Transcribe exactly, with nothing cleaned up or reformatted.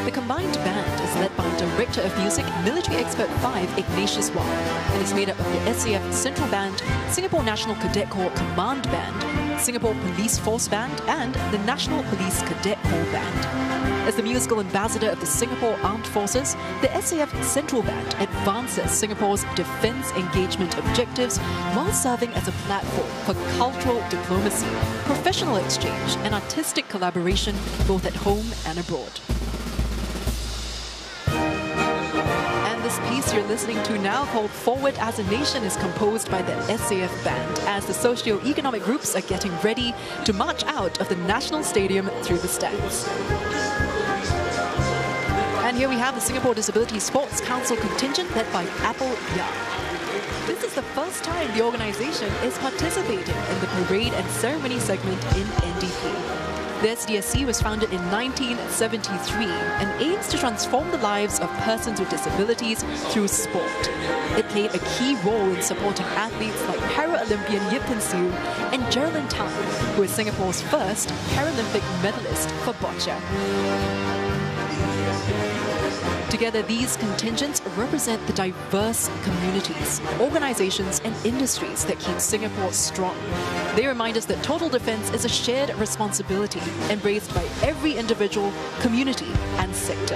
The combined band is led by Director of Music, Military Expert five, Ignatius Wong, and is made up of the S A F Central Band, Singapore National Cadet Corps Command Band, Singapore Police Force Band, and the National Police Cadet Corps Band. As the musical ambassador of the Singapore Armed Forces, the S A F Central Band advances Singapore's defence engagement objectives while serving as a platform for cultural diplomacy, professional exchange, and artistic collaboration both at home and abroad. And this piece you're listening to now, called Forward as a Nation, is composed by the S A F Band as the socio-economic groups are getting ready to march out of the National Stadium through the stands. And here we have the Singapore Disability Sports Council contingent led by Apple Young. This is the first time the organisation is participating in the parade and ceremony segment in N D P. The S D S C was founded in nineteen seventy-three and aims to transform the lives of persons with disabilities through sport. It played a key role in supporting athletes like Para-Olympian Yip Pin Siu and Geraldine Tan, who is Singapore's first Paralympic medalist for boccia. Together, these contingents represent the diverse communities, organizations, and industries that keep Singapore strong. They remind us that total defense is a shared responsibility embraced by every individual, community, and sector.